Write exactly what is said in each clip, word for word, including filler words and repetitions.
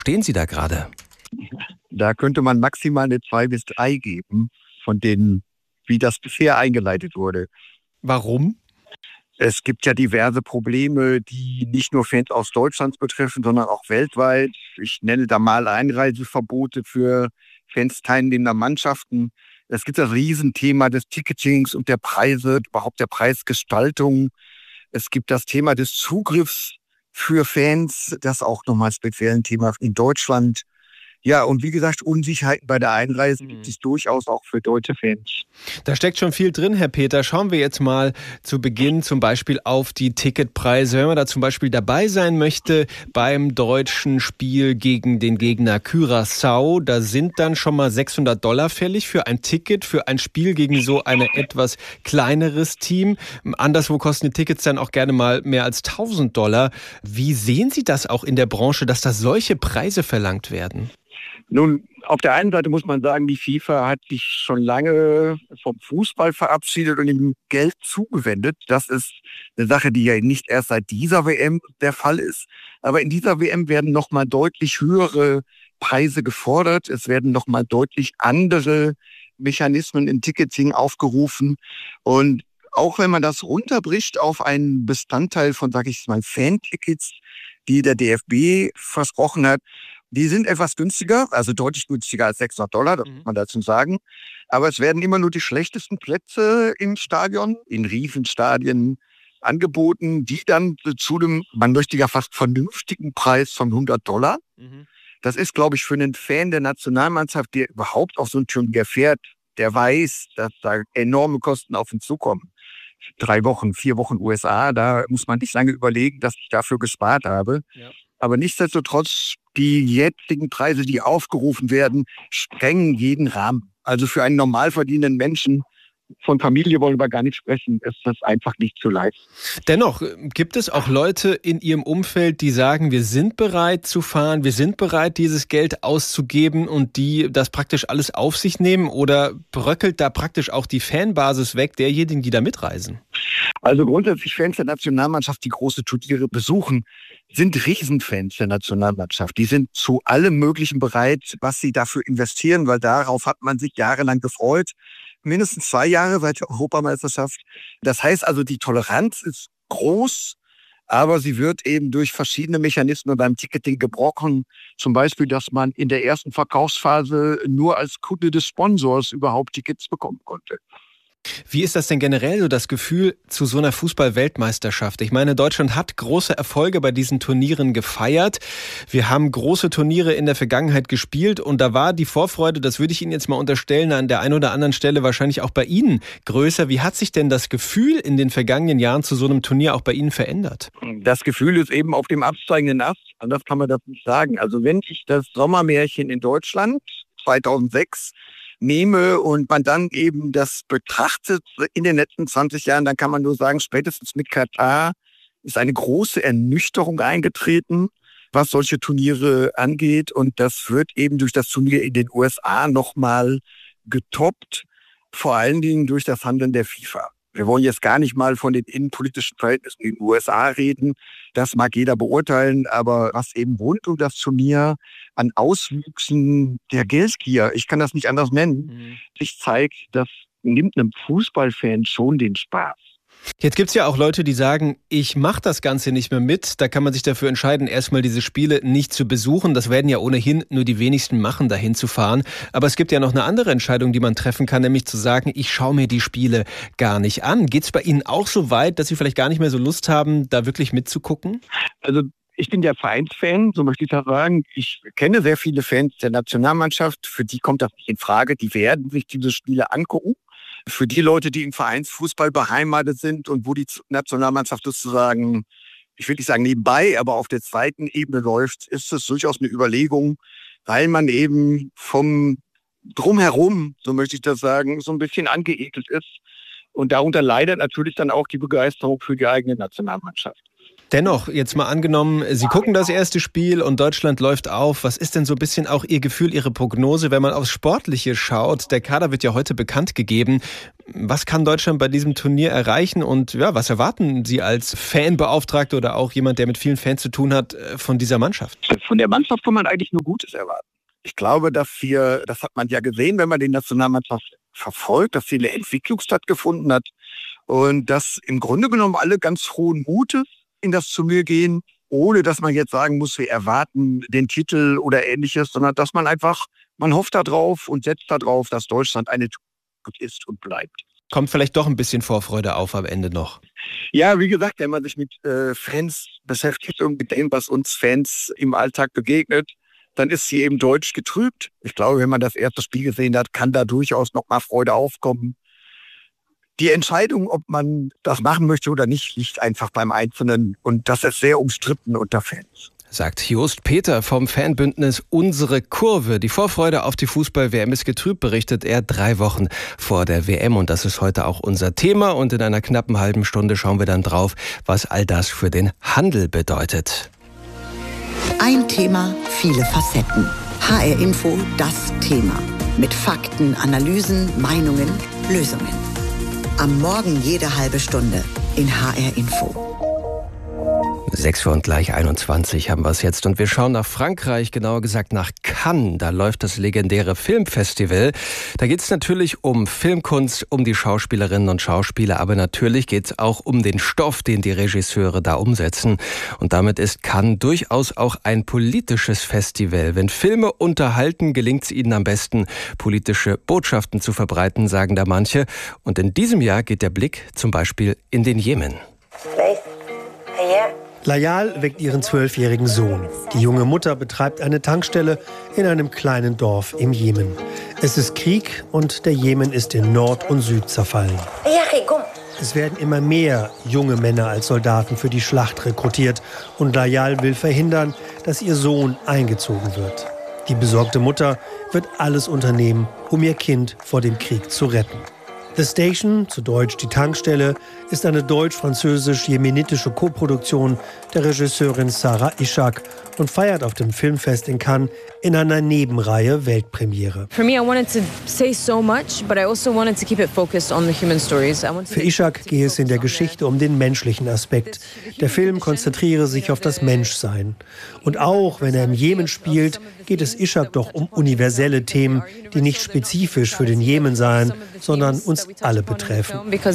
Stehen Sie da gerade? Da könnte man maximal eine zwei bis drei geben, von denen, wie das bisher eingeleitet wurde. Warum? Es gibt ja diverse Probleme, die nicht nur Fans aus Deutschland betreffen, sondern auch weltweit. Ich nenne da mal Einreiseverbote für Fans teilnehmender Mannschaften. Es gibt das Riesenthema des Ticketings und der Preise, überhaupt der Preisgestaltung. Es gibt das Thema des Zugriffs für Fans, das auch nochmal speziell ein Thema in Deutschland. Ja, und wie gesagt, Unsicherheiten bei der Einreise gibt es durchaus auch für deutsche Fans. Da steckt schon viel drin, Herr Peter. Schauen wir jetzt mal zu Beginn zum Beispiel auf die Ticketpreise. Wenn man da zum Beispiel dabei sein möchte beim deutschen Spiel gegen den Gegner Curaçao, da sind dann schon mal sechshundert Dollar fällig für ein Ticket, für ein Spiel gegen so ein etwas kleineres Team. Anderswo kosten die Tickets dann auch gerne mal mehr als tausend Dollar. Wie sehen Sie das auch in der Branche, dass da solche Preise verlangt werden? Nun, auf der einen Seite muss man sagen, die FIFA hat sich schon lange vom Fußball verabschiedet und ihm Geld zugewendet. Das ist eine Sache, die ja nicht erst seit dieser W M der Fall ist. Aber in dieser W M werden nochmal deutlich höhere Preise gefordert. Es werden nochmal deutlich andere Mechanismen im Ticketing aufgerufen. Und auch wenn man das runterbricht auf einen Bestandteil von, sage ich mal, Fan-Tickets, die der D F B versprochen hat, die sind etwas günstiger, also deutlich günstiger als sechshundert Dollar, das muss man dazu sagen. Aber es werden immer nur die schlechtesten Plätze im Stadion, in Riesenstadien angeboten, die dann zu dem, man möchte ja fast vernünftigen Preis von hundert Dollar. Mhm. Das ist, glaube ich, für einen Fan der Nationalmannschaft, der überhaupt auf so ein Turnier fährt, der weiß, dass da enorme Kosten auf ihn zukommen. Drei Wochen, vier Wochen U S A, da muss man nicht lange überlegen, dass ich dafür gespart habe. Ja. Aber nichtsdestotrotz, die jetzigen Preise, die aufgerufen werden, sprengen jeden Rahmen. Also für einen normal verdienenden Menschen, von Familie wollen wir gar nicht sprechen, ist das einfach nicht zu leicht. Dennoch gibt es auch Leute in Ihrem Umfeld, die sagen, wir sind bereit zu fahren, wir sind bereit, dieses Geld auszugeben und die das praktisch alles auf sich nehmen, oder bröckelt da praktisch auch die Fanbasis weg derjenigen, die da mitreisen? Also grundsätzlich Fans der Nationalmannschaft, die große Turniere besuchen, sind Riesenfans der Nationalmannschaft. Die sind zu allem Möglichen bereit, was sie dafür investieren, weil darauf hat man sich jahrelang gefreut. Mindestens zwei Jahre seit der Europameisterschaft. Das heißt also, die Toleranz ist groß, aber sie wird eben durch verschiedene Mechanismen beim Ticketing gebrochen. Zum Beispiel, dass man in der ersten Verkaufsphase nur als Kunde des Sponsors überhaupt Tickets bekommen konnte. Wie ist das denn generell so, das Gefühl zu so einer Fußball-Weltmeisterschaft? Ich meine, Deutschland hat große Erfolge bei diesen Turnieren gefeiert. Wir haben große Turniere in der Vergangenheit gespielt und da war die Vorfreude, das würde ich Ihnen jetzt mal unterstellen, an der einen oder anderen Stelle wahrscheinlich auch bei Ihnen größer. Wie hat sich denn das Gefühl in den vergangenen Jahren zu so einem Turnier auch bei Ihnen verändert? Das Gefühl ist eben auf dem absteigenden Ast, anders kann man das nicht sagen. Also wenn ich das Sommermärchen in Deutschland zweitausendsechs nehme und man dann eben das betrachtet in den letzten zwanzig Jahren, dann kann man nur sagen, spätestens mit Katar ist eine große Ernüchterung eingetreten, was solche Turniere angeht. Und das wird eben durch das Turnier in den U S A nochmal getoppt, vor allen Dingen durch das Handeln der FIFA. Wir wollen jetzt gar nicht mal von den innenpolitischen Verhältnissen in den U S A reden. Das mag jeder beurteilen. Aber was eben rund um das Turnier an Auswüchsen der Geldgier, ich kann das nicht anders nennen, mhm. sich zeigt, das nimmt einem Fußballfan schon den Spaß. Jetzt gibt's ja auch Leute, die sagen, ich mache das Ganze nicht mehr mit. Da kann man sich dafür entscheiden, erstmal diese Spiele nicht zu besuchen. Das werden ja ohnehin nur die wenigsten machen, dahin zu fahren. Aber es gibt ja noch eine andere Entscheidung, die man treffen kann, nämlich zu sagen, ich schaue mir die Spiele gar nicht an. Geht's bei Ihnen auch so weit, dass Sie vielleicht gar nicht mehr so Lust haben, da wirklich mitzugucken? Also ich bin ja Vereinsfan, so möchte ich das sagen. Ich kenne sehr viele Fans der Nationalmannschaft. Für die kommt das nicht in Frage. Die werden sich diese Spiele angucken. Für die Leute, die im Vereinsfußball beheimatet sind und wo die Nationalmannschaft sozusagen, ich will nicht sagen nebenbei, aber auf der zweiten Ebene läuft, ist es durchaus eine Überlegung, weil man eben vom Drumherum, so möchte ich das sagen, so ein bisschen angeekelt ist. Und darunter leidet natürlich dann auch die Begeisterung für die eigene Nationalmannschaft. Dennoch, jetzt mal angenommen, Sie gucken das erste Spiel und Deutschland läuft auf. Was ist denn so ein bisschen auch Ihr Gefühl, Ihre Prognose, wenn man aufs Sportliche schaut? Der Kader wird ja heute bekannt gegeben. Was kann Deutschland bei diesem Turnier erreichen und ja, was erwarten Sie als Fanbeauftragte oder auch jemand, der mit vielen Fans zu tun hat, von dieser Mannschaft? Von der Mannschaft kann man eigentlich nur Gutes erwarten. Ich glaube, dass wir, das hat man ja gesehen, wenn man die Nationalmannschaft verfolgt, dass hier eine Entwicklung stattgefunden hat und dass im Grunde genommen alle ganz frohen Mutes in das Turnier gehen, ohne dass man jetzt sagen muss, wir erwarten den Titel oder Ähnliches, sondern dass man einfach, man hofft darauf und setzt darauf, dass Deutschland eine Zukunft ist und bleibt. Kommt vielleicht doch ein bisschen Vorfreude auf am Ende noch. Ja, wie gesagt, wenn man sich mit äh, Fans beschäftigt und mit dem, was uns Fans im Alltag begegnet, dann ist sie eben deutsch getrübt. Ich glaube, wenn man das erste Spiel gesehen hat, kann da durchaus noch mal Freude aufkommen. Die Entscheidung, ob man das machen möchte oder nicht, liegt einfach beim Einzelnen. Und das ist sehr umstritten unter Fans. Sagt Jost Peter vom Fanbündnis Unsere Kurve. Die Vorfreude auf die Fußball-W M ist getrübt, berichtet er drei Wochen vor der W M. Und das ist heute auch unser Thema. Und in einer knappen halben Stunde schauen wir dann drauf, was all das für den Handel bedeutet. Ein Thema, viele Facetten. H R Info, das Thema. Mit Fakten, Analysen, Meinungen, Lösungen. Am Morgen jede halbe Stunde in H R Info. sechs Uhr und gleich einundzwanzig haben wir es jetzt. Und wir schauen nach Frankreich, genauer gesagt nach Cannes. Da läuft das legendäre Filmfestival. Da geht es natürlich um Filmkunst, um die Schauspielerinnen und Schauspieler. Aber natürlich geht es auch um den Stoff, den die Regisseure da umsetzen. Und damit ist Cannes durchaus auch ein politisches Festival. Wenn Filme unterhalten, gelingt es ihnen am besten, politische Botschaften zu verbreiten, sagen da manche. Und in diesem Jahr geht der Blick zum Beispiel in den Jemen. Layal weckt ihren zwölfjährigen Sohn. Die junge Mutter betreibt eine Tankstelle in einem kleinen Dorf im Jemen. Es ist Krieg und der Jemen ist in Nord und Süd zerfallen. Es werden immer mehr junge Männer als Soldaten für die Schlacht rekrutiert und Layal will verhindern, dass ihr Sohn eingezogen wird. Die besorgte Mutter wird alles unternehmen, um ihr Kind vor dem Krieg zu retten. The Station, zu Deutsch die Tankstelle, ist eine deutsch-französisch-jemenitische Koproduktion der Regisseurin Sarah Ishak und feiert auf dem Filmfest in Cannes in einer Nebenreihe Weltpremiere. For me, I wanted to say so much, but I also wanted to keep it focused on the human stories. Für Ishak gehe es in der Geschichte um den menschlichen Aspekt. Der Film konzentriere sich auf das Menschsein. Und auch wenn er im Jemen spielt, geht es Ishak doch um universelle Themen, die nicht spezifisch für den Jemen seien, sondern uns alle betreffen.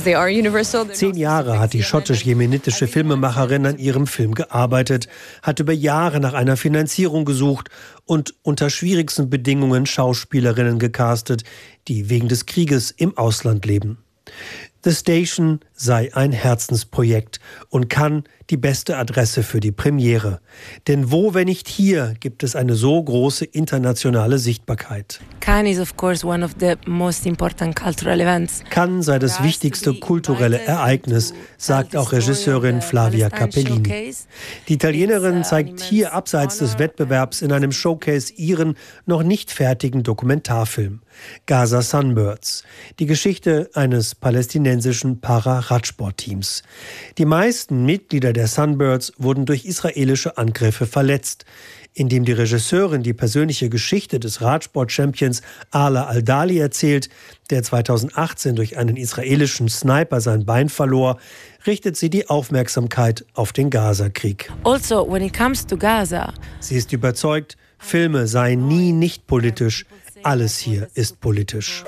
Zehn Jahre hat die schottisch-jemenitische Filmemacherin an ihrem Film gearbeitet, hat über Jahre nach einer Finanzierung gesucht und unter schwierigsten Bedingungen Schauspielerinnen gecastet, die wegen des Krieges im Ausland leben. The Station sei ein Herzensprojekt und Cannes die beste Adresse für die Premiere. Denn wo, wenn nicht hier, gibt es eine so große internationale Sichtbarkeit. Cannes is of course one of the most important cultural events. Cannes sei das wichtigste kulturelle Ereignis, sagt auch Regisseurin Flavia Capellini. Die Italienerin zeigt hier abseits des Wettbewerbs in einem Showcase ihren noch nicht fertigen Dokumentarfilm. Gaza Sunbirds, die Geschichte eines palästinensischen Para-Radsport-Teams. Die meisten Mitglieder der Sunbirds wurden durch israelische Angriffe verletzt. Indem die Regisseurin die persönliche Geschichte des Radsport-Champions Ala Al-Dali erzählt, der zweitausendachtzehn durch einen israelischen Sniper sein Bein verlor, richtet sie die Aufmerksamkeit auf den Gaza-Krieg. Also, when it comes to Gaza, sie ist überzeugt, Filme seien nie nicht politisch. Alles hier ist politisch.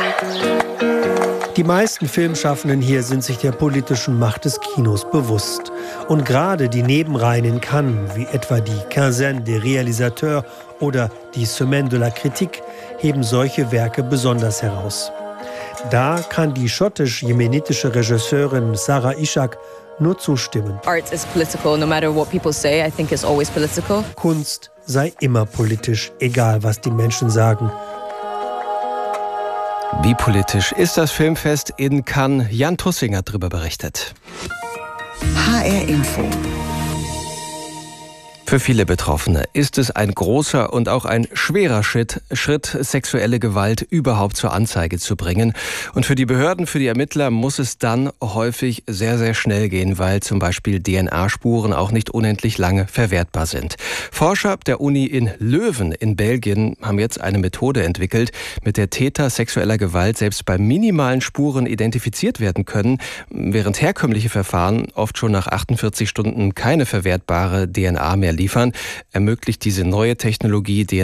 Die meisten Filmschaffenden hier sind sich der politischen Macht des Kinos bewusst. Und gerade die Nebenreihen in Cannes, wie etwa die Quinzaine des Réalisateurs oder die Semaine de la Critique, heben solche Werke besonders heraus. Da kann die schottisch-jemenitische Regisseurin Sarah Ishak nur zustimmen. Art is political, no matter what people say. I think it's always political. Kunst sei immer politisch, egal was die Menschen sagen. Wie politisch ist das Filmfest in Cannes? Jan Tussing hat darüber berichtet. H R Info. Für viele Betroffene ist es ein großer und auch ein schwerer Schritt, Schritt, sexuelle Gewalt überhaupt zur Anzeige zu bringen. Und für die Behörden, für die Ermittler muss es dann häufig sehr, sehr schnell gehen, weil zum Beispiel D N A-Spuren auch nicht unendlich lange verwertbar sind. Forscher der Uni in Leuven in Belgien haben jetzt eine Methode entwickelt, mit der Täter sexueller Gewalt selbst bei minimalen Spuren identifiziert werden können, während herkömmliche Verfahren oft schon nach achtundvierzig Stunden keine verwertbare D N A mehr liefern, ermöglicht diese neue Technologie D N A